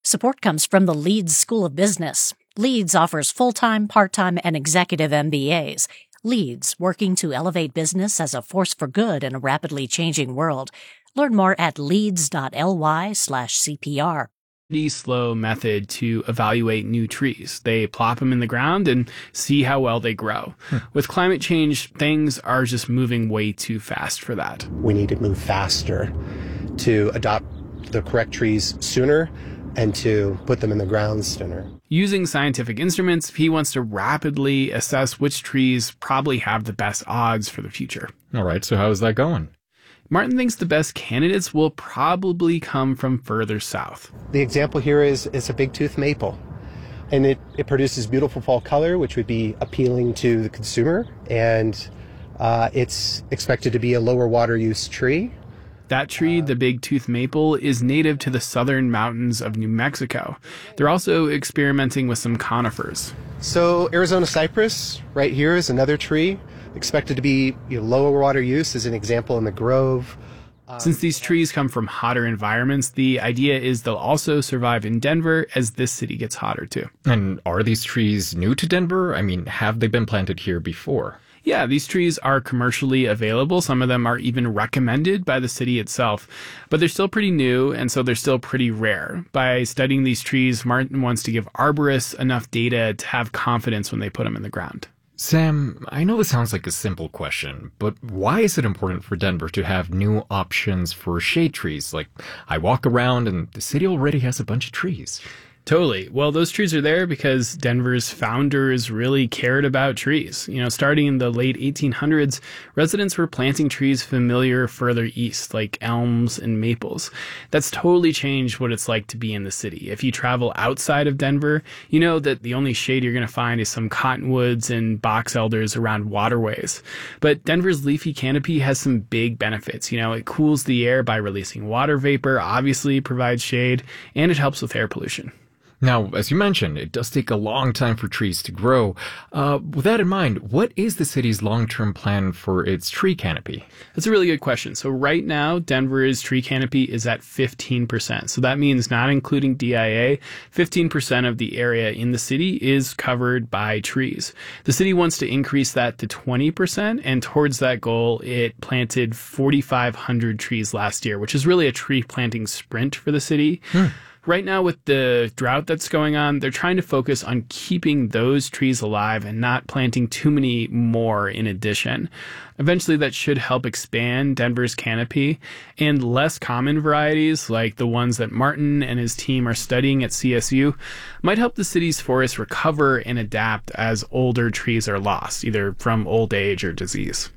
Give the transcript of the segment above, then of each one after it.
Support comes from the Leeds School of Business. Leeds offers full-time, part-time, and executive MBAs. Leeds, working to elevate business as a force for good in a rapidly changing world. Learn more at leeds.ly/CPR. Pretty slow method to evaluate new trees. They plop them in the ground and see how well they grow. With climate change, things are just moving way too fast for that. We need to move faster to adopt the correct trees sooner and to put them in the ground sooner. Using scientific instruments, he wants to rapidly assess which trees probably have the best odds for the future. All right, so how is that going? Martin thinks the best candidates will probably come from further south. The example here is a big-tooth maple. And it produces beautiful fall color, which would be appealing to the consumer. And it's expected to be a lower water use tree. That tree, the big-tooth maple, is native to the southern mountains of New Mexico. They're also experimenting with some conifers. So Arizona cypress right here is another tree expected to be lower water use, as an example in the Grove. Since these trees come from hotter environments, the idea is they'll also survive in Denver as this city gets hotter too. And are these trees new to Denver? I mean, have they been planted here before? Yeah, these trees are commercially available. Some of them are even recommended by the city itself, but they're still pretty new, and so they're still pretty rare. By studying these trees, Martin wants to give arborists enough data to have confidence when they put them in the ground. Sam, I know this sounds like a simple question, but why is it important for Denver to have new options for shade trees? Like, I walk around and the city already has a bunch of trees. Totally. Well, those trees are there because Denver's founders really cared about trees. Starting in the late 1800s, residents were planting trees familiar further east, like elms and maples. That's totally changed what it's like to be in the city. If you travel outside of Denver, you know that the only shade you're going to find is some cottonwoods and box elders around waterways. But Denver's leafy canopy has some big benefits. It cools the air by releasing water vapor, obviously provides shade, and it helps with air pollution. Now, as you mentioned, it does take a long time for trees to grow. With that in mind, what is the city's long-term plan for its tree canopy? That's a really good question. So right now, Denver's tree canopy is at 15%. So that means, not including DIA, 15% of the area in the city is covered by trees. The city wants to increase that to 20%, and towards that goal, it planted 4,500 trees last year, which is really a tree planting sprint for the city. Right now, with the drought that's going on, they're trying to focus on keeping those trees alive and not planting too many more in addition. Eventually, that should help expand Denver's canopy, and less common varieties, like the ones that Martin and his team are studying at CSU, might help the city's forests recover and adapt as older trees are lost, either from old age or disease.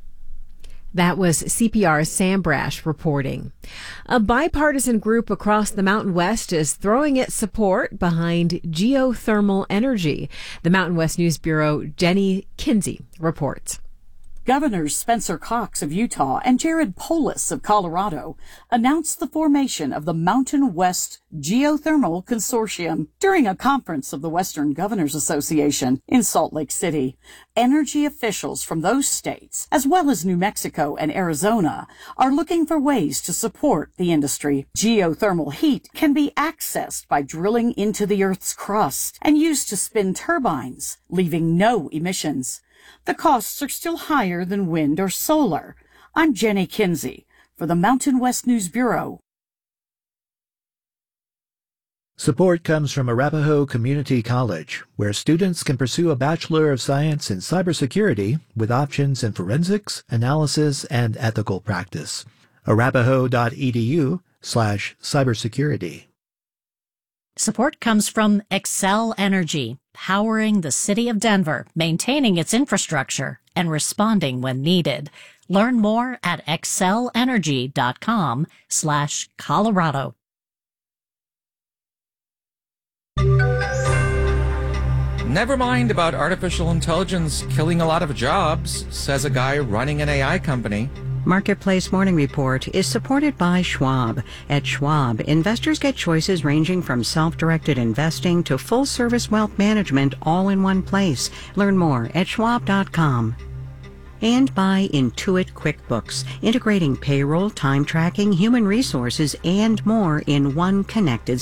That was CPR's Sam Brash reporting. A bipartisan group across the Mountain West is throwing its support behind geothermal energy. The Mountain West News Bureau Jenny Kinsey reports. Governors Spencer Cox of Utah and Jared Polis of Colorado announced the formation of the Mountain West Geothermal Consortium during a conference of the Western Governors Association in Salt Lake City. Energy officials from those states, as well as New Mexico and Arizona, are looking for ways to support the industry. Geothermal heat can be accessed by drilling into the Earth's crust and used to spin turbines, leaving no emissions. The costs are still higher than wind or solar. I'm Jenny Kinsey for the Mountain West News Bureau. Support comes from Arapahoe Community College, where students can pursue a Bachelor of Science in Cybersecurity with options in forensics, analysis, and ethical practice. arapahoe.edu/cybersecurity. Support comes from Xcel Energy, powering the city of Denver, maintaining its infrastructure, and responding when needed. Learn more at xcelenergy.com/Colorado. Never mind about artificial intelligence killing a lot of jobs, says a guy running an AI company. Marketplace Morning Report is supported by Schwab. At Schwab, investors get choices ranging from self-directed investing to full-service wealth management all in one place. Learn more at schwab.com. And by Intuit QuickBooks, integrating payroll, time tracking, human resources, and more in one connected